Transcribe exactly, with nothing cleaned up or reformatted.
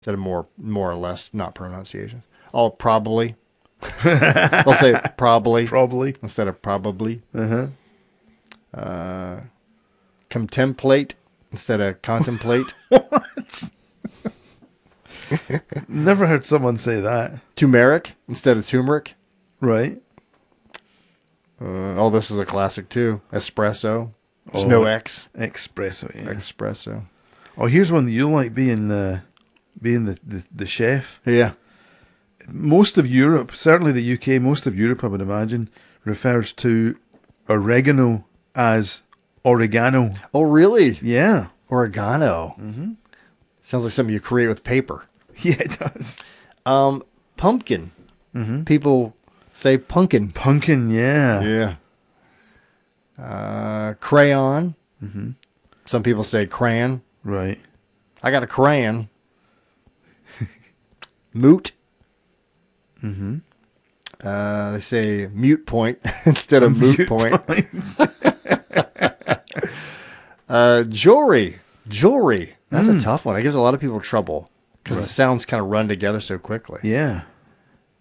instead of more, more or less, not pronunciation. Oh, probably. They'll say probably. Probably. Instead of probably. Uh-huh. Uh, contemplate instead of contemplate. What? Never heard someone say that. Turmeric instead of turmeric. Right. Uh, oh, this is a classic too. Espresso. There's Oh, no X. Espresso, yeah. Espresso. Oh, here's one that you like, being uh, being the, the, the chef. Yeah. Most of Europe, certainly the U K, most of Europe, I would imagine, refers to oregano as oregano. Oh, really? Yeah. Oregano. Mm-hmm. Sounds like something you create with paper. Yeah, it does. Um, pumpkin. Mm-hmm. People say pumpkin. Pumpkin, yeah. Yeah. Uh, crayon. Mm-hmm. Some people say crayon. Right. I got a crayon. Moot. Mm-hmm. Uh, they say mute point instead of moot Mute point. point. uh, jewelry. Jewelry. That's Mm. a tough one. It gives a lot of people trouble because Right. the sounds kind of run together so quickly. Yeah.